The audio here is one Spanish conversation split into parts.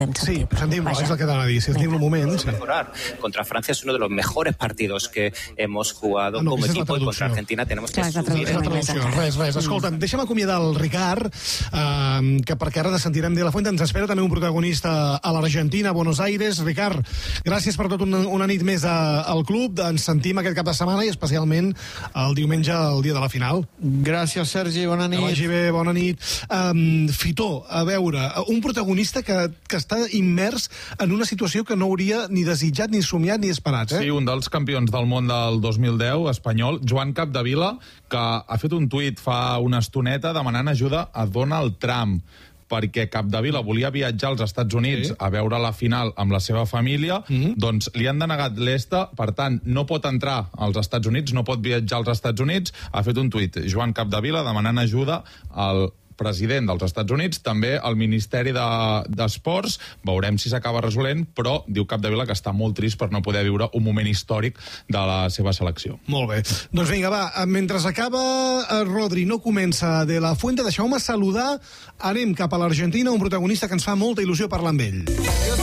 Sí, sentim-lo, és el que t'anava a dir. Si sentim un moment... Sí. Contra Francia es uno de los mejores partidos que hemos jugado como equipo y contra Argentina tenemos que subir. És la traducció, res. Escolta'm, deixa'm acomiadar el Ricard, que perquè ara sentirem de la Fuente. Ens espera també un protagonista a l'Argentina, a Buenos Aires. Ricard, gràcies per tot una nit més al club. Ens sentim aquest cap de setmana i especialment el diumenge, el dia de la final. Gràcies, Sergi, bona nit. Que vagi bé, bona nit. Fitó, a veure, un protagonista que està immers en una situació que no hauria ni desitjat, ni somiat, ni esperat, Sí, un dels campions del món del 2010, espanyol, Joan Capdevila, que ha fet un tuit fa una estoneta demanant ajuda a Donald Trump, perquè Capdevila volia viatjar als Estats Units a veure la final amb la seva família, doncs li han denegat l'ESTA, per tant, no pot entrar als Estats Units, no pot viatjar als Estats Units. Ha fet un tuit, Joan Capdevila, demanant ajuda al president dels Estats Units, també el Ministeri d'Esports. Veurem si s'acaba resolent, però diu Capdevila que està molt trist per no poder viure un moment històric de la seva selecció. Molt bé. Doncs vinga, va, mentre acaba Rodri, no comença de la Fuente, deixeu-me saludar, anem cap a l'Argentina, un protagonista que ens fa molta il·lusió parlar amb ell.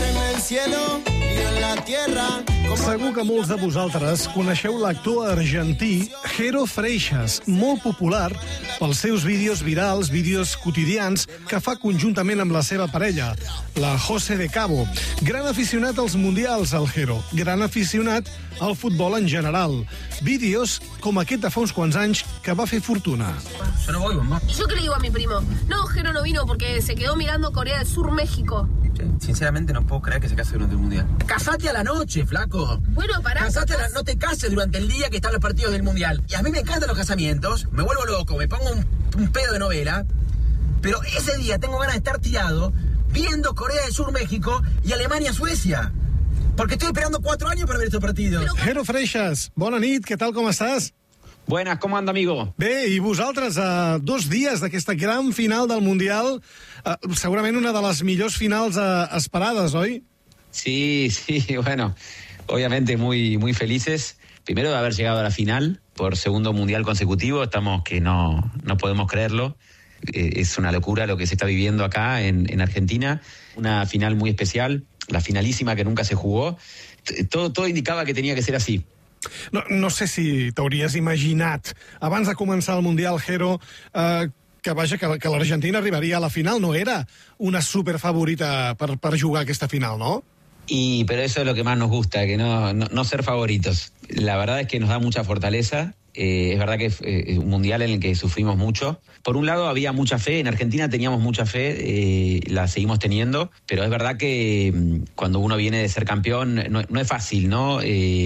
Segur que molts de vosaltres coneixeu l'actor argentí Jero Freixas, molt popular pels seus vídeos virals, vídeos quotidians que fa conjuntament amb la seva parella, la José de Cabo. Gran aficionat als mundials, el Jero. Gran aficionat al futbol en general. Vídeos com aquest de fa uns quants anys que va fer fortuna. Yo no voy, mamá. ¿Y yo qué le digo a mi primo? No, Jero no vino porque se quedó mirando Corea del Sur, México. Sinceramente no puedo creer que se case durante el mundial. ¡Casate a la noche, flaco! Bueno, pará. No te cases durante el día que están los partidos del mundial. Y a mí me encantan los casamientos, me vuelvo loco, me pongo un pedo de novela, pero ese día tengo ganas de estar tirado viendo Corea del Sur, México y Alemania, Suecia. Porque estoy esperando 4 años para ver estos partidos. Jero Freixas, bona nit, què tal, com estàs? Buenas, ¿cómo anda, amigo? Bé, i vosaltres, a 2 dies d'aquesta gran final del Mundial, segurament una de les millors finals esperades, oi? Sí, bueno, obviamente muy felices. Primero de haber llegado a la final por segundo Mundial consecutivo, estamos que no podemos creerlo. Es una locura lo que se está viviendo acá en Argentina. Una final muy especial, la finalísima que nunca se jugó. Todo indicaba que tenía que ser así. No sé si t'hauries imaginat, abans de començar el Mundial, Jero, que l'Argentina arribaria a la final. No era una superfavorita per jugar aquesta final, ¿no? Pero eso es lo que más nos gusta, que no ser favoritos. La verdad es que nos da mucha fortaleza. Es verdad que es un mundial en el que sufrimos mucho. Por un lado había mucha fe, en Argentina teníamos mucha fe, la seguimos teniendo, pero es verdad que cuando uno viene de ser campeón no es fácil, ¿no?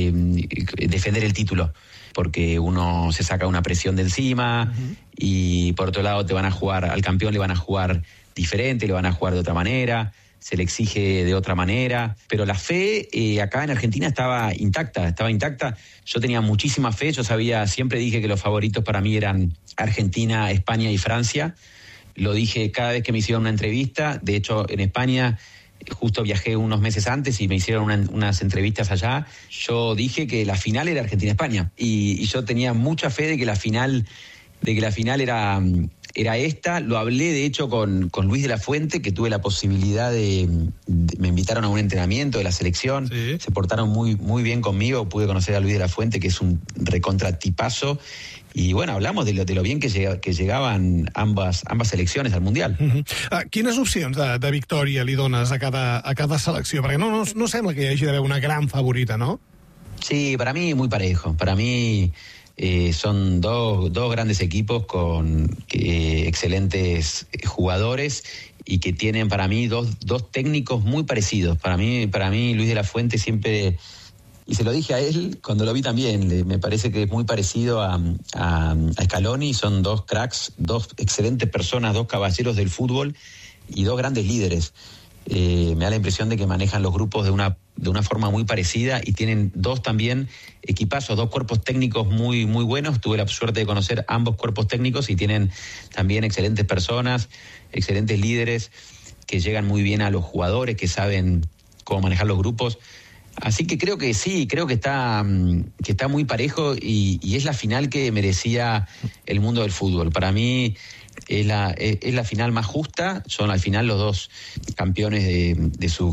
Defender el título, porque uno se saca una presión de encima y por otro lado al campeón le van a jugar diferente, le van a jugar de otra manera, se le exige de otra manera, pero la fe acá en Argentina estaba intacta. Yo tenía muchísima fe, siempre dije que los favoritos para mí eran Argentina, España y Francia. Lo dije cada vez que me hicieron una entrevista. De hecho, en España justo viajé unos meses antes y me hicieron unas entrevistas allá. Yo dije que la final era Argentina-España y yo tenía mucha fe de que la final era esta. Lo hablé de hecho con Luis de la Fuente, que tuve la posibilidad me invitaron a un entrenamiento de la selección, sí. Se portaron muy bien conmigo, pude conocer a Luis de la Fuente, que es un recontratipazo, y bueno, hablamos de lo bien que llegaban ambas selecciones al Mundial. Quines opcions de victòria li dones a cada selecció? Perquè no sembla que hi hagi d'haver una gran favorita, ¿no? Sí, para mí muy parejo. Para mí son dos grandes equipos con excelentes jugadores y que tienen para mí dos técnicos muy parecidos. Para mí Luis de la Fuente siempre, y se lo dije a él cuando lo vi también, me parece que es muy parecido a Scaloni. Son dos cracks, dos excelentes personas, dos caballeros del fútbol y dos grandes líderes. Me da la impresión de que manejan los grupos de una forma muy parecida y tienen dos también equipazos, dos cuerpos técnicos muy buenos. Tuve la suerte de conocer ambos cuerpos técnicos y tienen también excelentes personas, excelentes líderes que llegan muy bien a los jugadores, que saben cómo manejar los grupos. Así que creo que sí, creo que está muy parejo y es la final que merecía el mundo del fútbol. Para mí es la final más justa, son al final los dos campeones de sus